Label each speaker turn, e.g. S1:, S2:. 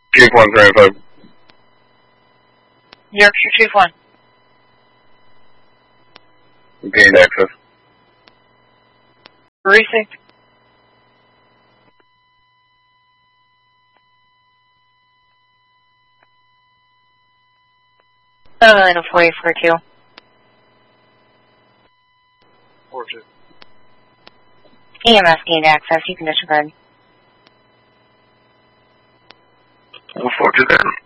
S1: Chief 135.
S2: Yorkshire Chief 1.
S1: Gained access.
S2: Precinct. In a 4842.
S3: 42.
S2: EMS gained access. You can disregard.
S1: 42 there.